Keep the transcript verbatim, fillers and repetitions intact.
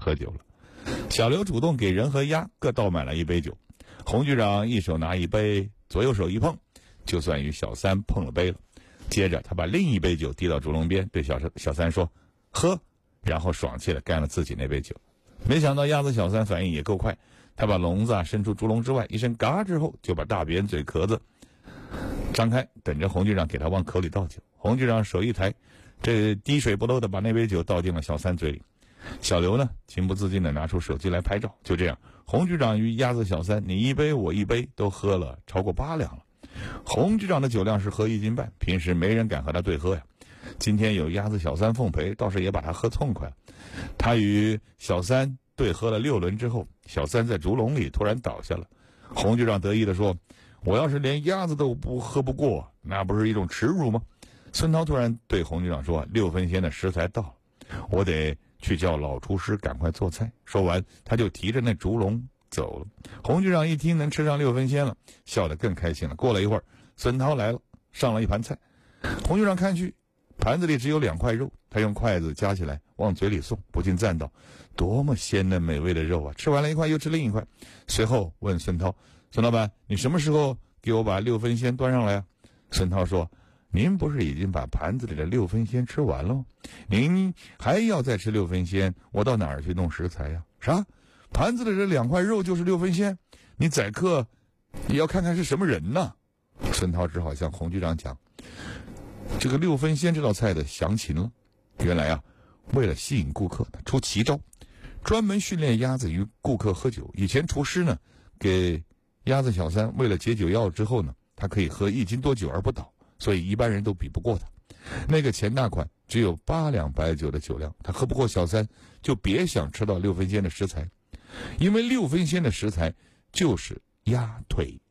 喝酒了。小刘主动给人和鸭各倒满了一杯酒，洪局长一手拿一杯，左右手一碰，就算与小三碰了杯了。接着他把另一杯酒递到竹笼边，对小小三说喝，然后爽气地干了自己那杯酒。没想到鸭子小三反应也够快，他把笼子啊伸出竹笼之外，一声嘎之后，就把大扁嘴壳子张开，等着洪局长给他往口里倒酒。洪局长手一抬，这滴水不漏的把那杯酒倒进了小三嘴里。小刘呢，情不自禁地拿出手机来拍照。就这样，洪局长与鸭子小三你一杯我一杯，都喝了超过八两了。洪局长的酒量是喝一斤半，平时没人敢和他对喝呀。今天有鸭子小三奉陪，倒是也把他喝痛快了。他与小三对喝了六轮之后，小三在竹笼里突然倒下了。洪局长得意地说：“我要是连鸭子都不喝不过，那不是一种耻辱吗？”孙涛突然对洪局长说：“六分鲜的食材到了，我得去叫老厨师赶快做菜。”说完，他就提着那竹笼走了。洪局长一听能吃上六分鲜了，笑得更开心了。过了一会儿，孙涛来了，上了一盘菜。洪局长看去，盘子里只有两块肉，他用筷子夹起来往嘴里送，不禁赞道：“多么鲜嫩美味的肉啊！”吃完了一块又吃另一块，随后问孙涛：“孙老板，你什么时候给我把六分鲜端上来啊？”孙涛说：“您不是已经把盘子里的六分鲜吃完了吗？您还要再吃六分鲜，我到哪儿去弄食材呀？”“啥？盘子里的两块肉就是六分鲜？你宰客也要看看是什么人呢？”孙涛只好向洪局长讲这个六分鲜这道菜的详情了。原来啊，为了吸引顾客，他出奇招，专门训练鸭子与顾客喝酒。以前厨师呢，给鸭子小三喂了解酒药之后呢，他可以喝一斤多酒而不倒，所以一般人都比不过他。那个钱大款只有八两白酒的酒量，他喝不过小三，就别想吃到六分鲜的食材，因为六分鲜的食材就是鸭腿。